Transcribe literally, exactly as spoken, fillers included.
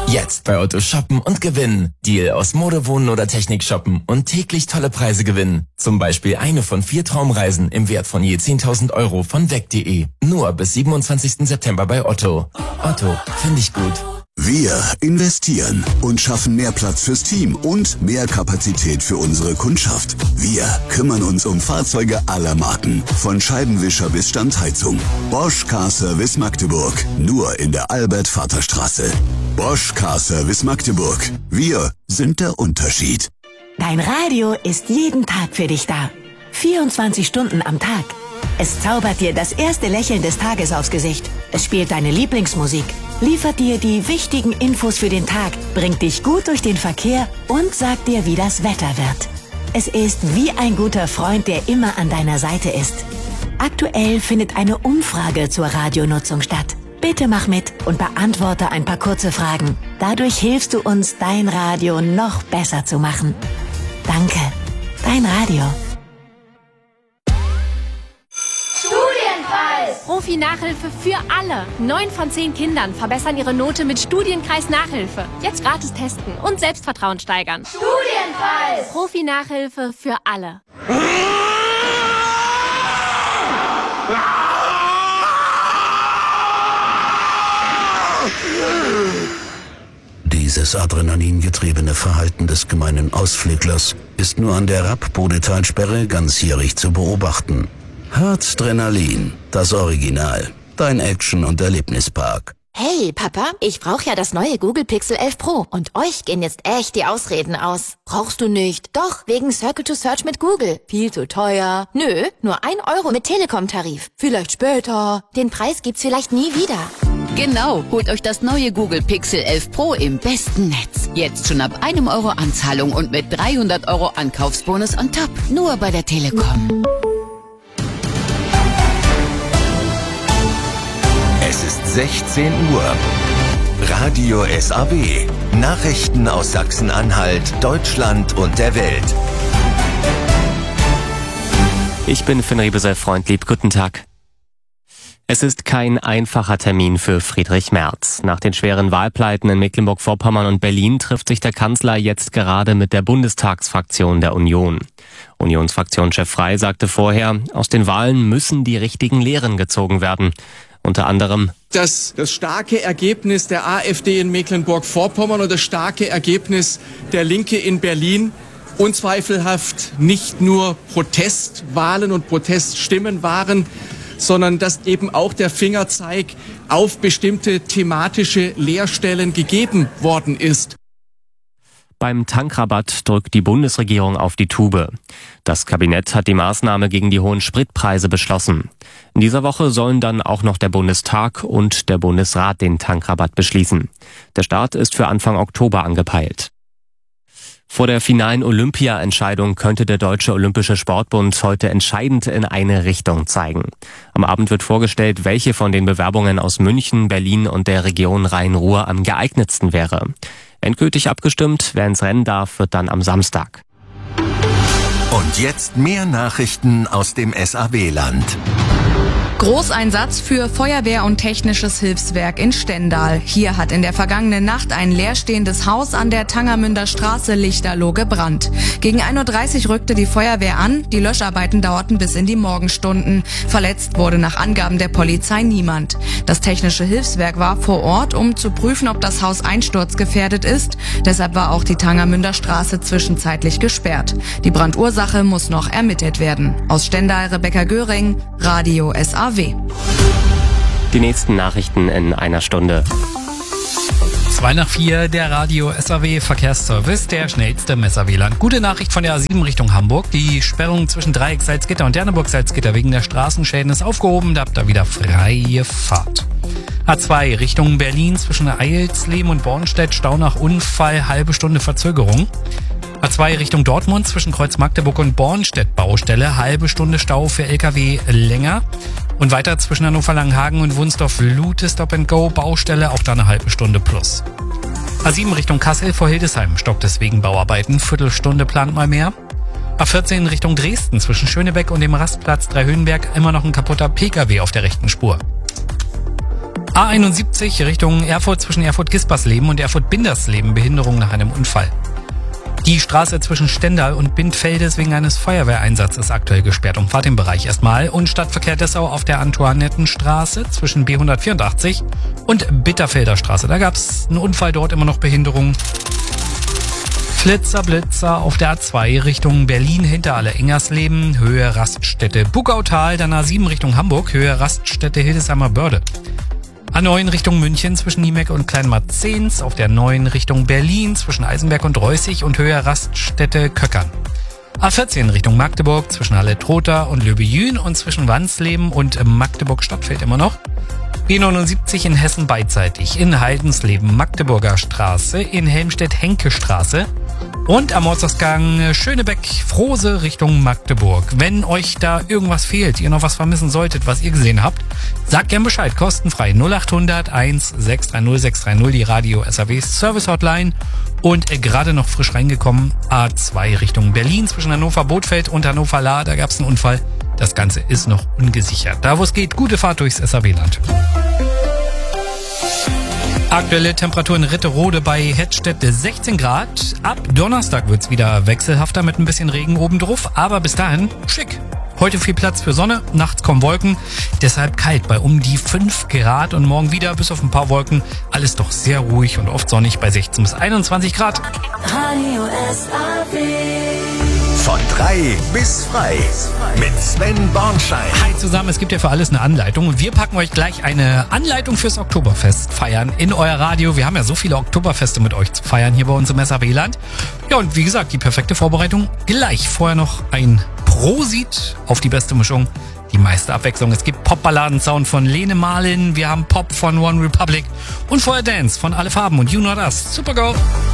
Jetzt bei Otto shoppen und gewinnen. Deal aus Mode, Wohnen oder Technik shoppen und täglich tolle Preise gewinnen. Zum Beispiel eine von vier Traumreisen im Wert von je zehntausend Euro von weg punkt de. Nur bis siebenundzwanzigsten September bei Otto. Otto, finde ich gut. Wir investieren und schaffen mehr Platz fürs Team und mehr Kapazität für unsere Kundschaft. Wir kümmern uns um Fahrzeuge aller Marken, von Scheibenwischer bis Standheizung. Bosch Car Service Magdeburg, nur in der Albert-Vater-Straße. Bosch Car Service Magdeburg, wir sind der Unterschied. Dein Radio ist jeden Tag für dich da. vierundzwanzig Stunden am Tag. Es zaubert dir das erste Lächeln des Tages aufs Gesicht. Es spielt deine Lieblingsmusik, liefert dir die wichtigen Infos für den Tag, bringt dich gut durch den Verkehr und sagt dir, wie das Wetter wird. Es ist wie ein guter Freund, der immer an deiner Seite ist. Aktuell findet eine Umfrage zur Radionutzung statt. Bitte mach mit und beantworte ein paar kurze Fragen. Dadurch hilfst du uns, dein Radio noch besser zu machen. Danke. Dein Radio. Profi-Nachhilfe für alle. Neun von zehn Kindern verbessern ihre Note mit Studienkreis Nachhilfe. Jetzt gratis testen und Selbstvertrauen steigern. Studienkreis! Profi-Nachhilfe für alle. Dieses adrenalingetriebene Verhalten des gemeinen Ausflüglers ist nur an der Rapp-Bodetalsperre ganzjährig zu beobachten. Herzdrenalin, das Original. Dein Action- und Erlebnispark. Hey, Papa, ich brauche ja das neue Google Pixel elf Pro. Und euch gehen jetzt echt die Ausreden aus. Brauchst du nicht? Doch, wegen Circle to Search mit Google. Viel zu teuer. Nö, nur ein Euro mit Telekom-Tarif. Vielleicht später. Den Preis gibt's vielleicht nie wieder. Genau, holt euch das neue Google Pixel elf Pro im besten Netz. Jetzt schon ab einem Euro Anzahlung und mit dreihundert Euro Ankaufsbonus on top. Nur bei der Telekom. Es ist sechzehn Uhr. Radio S A W. Nachrichten aus Sachsen-Anhalt, Deutschland und der Welt. Ich bin Finn Riebesel-Freundlieb. Guten Tag. Es ist kein einfacher Termin für Friedrich Merz. Nach den schweren Wahlpleiten in Mecklenburg-Vorpommern und Berlin trifft sich der Kanzler jetzt gerade mit der Bundestagsfraktion der Union. Unionsfraktionschef Frey sagte vorher, aus den Wahlen müssen die richtigen Lehren gezogen werden. Unter anderem, dass das starke Ergebnis der AfD in Mecklenburg-Vorpommern und das starke Ergebnis der Linke in Berlin unzweifelhaft nicht nur Protestwahlen und Proteststimmen waren, sondern dass eben auch der Fingerzeig auf bestimmte thematische Leerstellen gegeben worden ist. Beim Tankrabatt drückt die Bundesregierung auf die Tube. Das Kabinett hat die Maßnahme gegen die hohen Spritpreise beschlossen. In dieser Woche sollen dann auch noch der Bundestag und der Bundesrat den Tankrabatt beschließen. Der Start ist für Anfang Oktober angepeilt. Vor der finalen Olympia-Entscheidung könnte der Deutsche Olympische Sportbund heute entscheidend in eine Richtung zeigen. Am Abend wird vorgestellt, welche von den Bewerbungen aus München, Berlin und der Region Rhein-Ruhr am geeignetsten wäre. Endgültig abgestimmt, wer ins Rennen darf, wird dann am Samstag. Und jetzt mehr Nachrichten aus dem S A W-Land. Großeinsatz für Feuerwehr und Technisches Hilfswerk in Stendal. Hier hat in der vergangenen Nacht ein leerstehendes Haus an der Tangermünder Straße Lichterloh gebrannt. Gegen ein Uhr dreißig rückte die Feuerwehr an. Die Löscharbeiten dauerten bis in die Morgenstunden. Verletzt wurde nach Angaben der Polizei niemand. Das Technische Hilfswerk war vor Ort, um zu prüfen, ob das Haus einsturzgefährdet ist. Deshalb war auch die Tangermünder Straße zwischenzeitlich gesperrt. Die Brandursache muss noch ermittelt werden. Aus Stendal Rebecca Göring, Radio S A W. Die nächsten Nachrichten in einer Stunde. zwei nach vier, der Radio S A W Verkehrsservice, der schnellste im S A W-Land. Gute Nachricht von der A sieben Richtung Hamburg. Die Sperrung zwischen Dreieck Salzgitter und Derneburg Salzgitter wegen der Straßenschäden ist aufgehoben. Da habt ihr wieder freie Fahrt. A zwei Richtung Berlin zwischen Eilsleben und Bornstedt, Stau nach Unfall, halbe Stunde Verzögerung. A zwei Richtung Dortmund zwischen Kreuz Magdeburg und Bornstedt Baustelle, halbe Stunde Stau für L K W länger. Und weiter zwischen Hannover Langenhagen und Wunsdorf-Lute Stop and Go Baustelle, auch da eine halbe Stunde plus. A sieben Richtung Kassel vor Hildesheim stockt es wegen Bauarbeiten, Viertelstunde plant mal mehr. A vierzehn Richtung Dresden zwischen Schönebeck und dem Rastplatz Dreihöhenberg immer noch ein kaputter Pkw auf der rechten Spur. A einundsiebzig Richtung Erfurt zwischen Erfurt-Gispersleben und Erfurt-Bindersleben, Behinderung nach einem Unfall. Die Straße zwischen Stendal und Bindfelde ist wegen eines Feuerwehreinsatzes aktuell gesperrt. Umfahrt den Bereich erstmal. Und Stadtverkehr Dessau auf der Antoinettenstraße zwischen B hundertvierundachtzig und Bitterfelder Straße. Da gab es einen Unfall, dort immer noch Behinderung. Flitzer, Blitzer auf der A zwei Richtung Berlin, Hinterhalle, Engersleben, Höhe Raststätte Buckautal, dann A sieben Richtung Hamburg, Höhe Raststätte Hildesheimer Börde. A neun Richtung München zwischen Niemeck und Kleinmarzens, auf der neun Richtung Berlin zwischen Eisenberg und Reußig und Höhe Raststätte Köckern. A vierzehn Richtung Magdeburg zwischen Halle-Trotha und Löbejün und zwischen Wansleben und Magdeburg-Stadtfeld immer noch. B neunundsiebzig in Hessen beidseitig, in Heidensleben Magdeburger Straße, in Helmstedt Henke Straße und am Ortsausgang Schönebeck Frose Richtung Magdeburg. Wenn euch da irgendwas fehlt, ihr noch was vermissen solltet, was ihr gesehen habt, sagt gern Bescheid, kostenfrei null achthundert eins sechs drei null sechs drei null, die Radio S A W Service Hotline. Und äh, gerade noch frisch reingekommen, A zwei Richtung Berlin zwischen Hannover-Bothfeld und Hannover-Lahr, da gab es einen Unfall. Das Ganze ist noch ungesichert. Da wo es geht, gute Fahrt durchs S A W-Land. Aktuelle Temperatur in Ritterode bei Hettstedt sechzehn Grad. Ab Donnerstag wird's wieder wechselhafter mit ein bisschen Regen obendrauf, aber bis dahin schick. Heute viel Platz für Sonne, nachts kommen Wolken, deshalb kalt bei um die fünf Grad und morgen wieder bis auf ein paar Wolken. Alles doch sehr ruhig und oft sonnig bei sechzehn bis einundzwanzig Grad. Radio S A W. Von drei bis frei mit Sven Bornschein. Hi zusammen, es gibt ja für alles eine Anleitung und wir packen euch gleich eine Anleitung fürs Oktoberfest feiern in euer Radio. Wir haben ja so viele Oktoberfeste mit euch zu feiern hier bei uns im S A W-Land. Ja, und wie gesagt, die perfekte Vorbereitung gleich. Vorher noch ein Prosit auf die beste Mischung, die meiste Abwechslung. Es gibt Pop-Balladen-Sound von Lene Marlin, wir haben Pop von One Republic und vorher Dance von Alle Farben und You Not Us. Super Go!